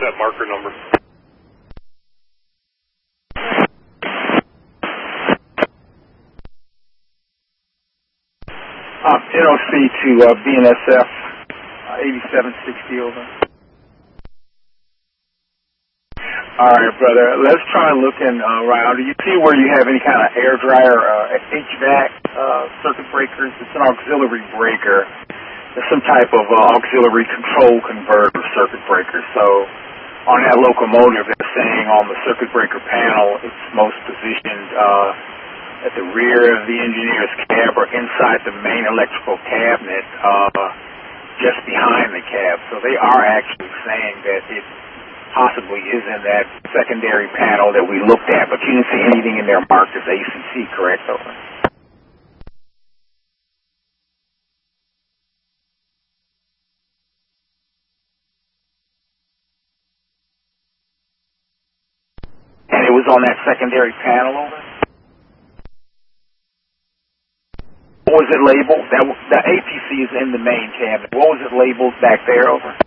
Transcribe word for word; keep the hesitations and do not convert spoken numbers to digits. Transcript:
that marker number? Uh, N O C to uh, B N S F, uh, eighty-seven sixty over. All right, brother. Let's try looking uh, around. Do you see where you have any kind of air dryer, uh, H V A C uh, circuit breakers? It's an auxiliary breaker. It's some type of uh, auxiliary control converter circuit breaker. So on that locomotive, they're saying on the circuit breaker panel, it's most positioned uh, at the rear of the engineer's cab or inside the main electrical cabinet, uh, just behind the cab. So they are actually saying that it possibly is in that secondary panel that we looked at, but you didn't see anything in there marked as A C C, correct? Over. And it was on that secondary panel, over? What was it labeled? That the A P C is in the main cabinet. What was it labeled back there, over?